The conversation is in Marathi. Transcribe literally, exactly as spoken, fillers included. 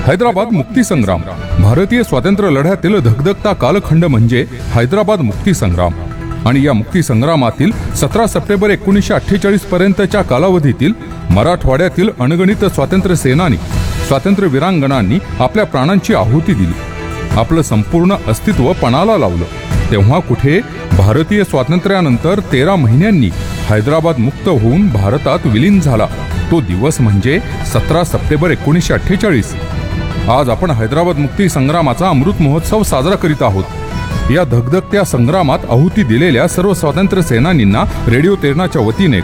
हैदराबाद मुक्ती संग्राम. भारतीय स्वातंत्र्य लढ्यातील धगधगता कालखंड म्हणजे हैदराबाद मुक्ती संग्राम. आणि या मुक्ती संग्रामातील सतरा सप्टेंबर एकोणीसशे अठ्ठेचाळीस पर्यंतच्या कालावधीतील मराठवाड्यातील अनगणित स्वातंत्र्य सेनानी, स्वातंत्र्य वीरांगणांनी आपल्या प्राणांची आहुती दिली, आपलं संपूर्ण अस्तित्व पणाला लावलं. तेव्हा कुठे भारतीय स्वातंत्र्यानंतर तेरा महिन्यांनी हैदराबाद मुक्त होऊन भारतात विलीन झाला तो दिवस म्हणजे सतरा सप्टेंबर एकोणीसशे अठ्ठेचाळीस. आज आपण हैदराबाद मुक्ती संग्रामाचा अमृत महोत्सव साजरा करीत आहोत. या धगधगत्या संग्रामात आहुती दिलेल्या सर्व स्वातंत्र्य सेनानींना रेडिओ तेरणाच्या वतीने